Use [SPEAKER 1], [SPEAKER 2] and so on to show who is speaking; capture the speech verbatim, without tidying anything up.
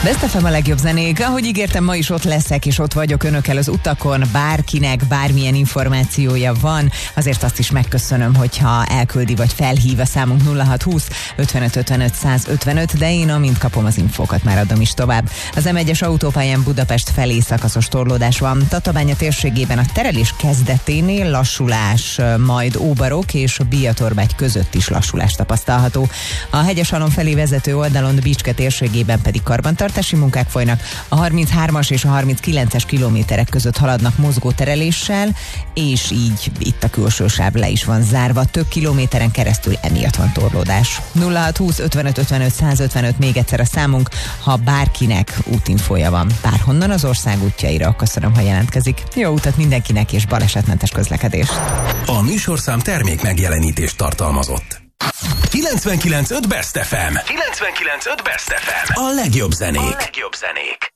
[SPEAKER 1] Best ef em a legjobb zenék. Ahogy ígértem, ma is ott leszek, és ott vagyok önökkel az utakon. Bárkinek bármilyen információja van, azért azt is megköszönöm, hogyha elküldi vagy felhív a számunk nulla hat húsz ötvenöt ötvenöt százötvenöt, de én amint kapom az infókat, már adom is tovább. Az em egyes autópályán Budapest felé szakaszos torlódás van. Tatabánya térségében a terelés kezdeténél lassulás, majd Óbarok és Biatorbágy között is lassulás tapasztalható. A Hegyeshalom felé vezető oldalon Bicske térségében pedig karbantartási munkák folynak. A harminchármas és a harminckilences kilométerek között haladnak mozgótereléssel, és így itt a külső sáv le is van zárva. Több kilométeren keresztül emiatt van torlódás. nulla hat húsz ötvenöt ötvenöt százötvenöt még egyszer a számunk, ha bárkinek útinfója van bárhonnan az ország útjaira. Köszönöm, ha jelentkezik. Jó utat mindenkinek, és balesetmentes közlekedést.
[SPEAKER 2] A műsorszám termék megjelenítést tartalmazott. kilencvenkilenc pont öt Best ef em. kilencvenkilenc pont öt Best ef em. A legjobb zenék. A legjobb zenék.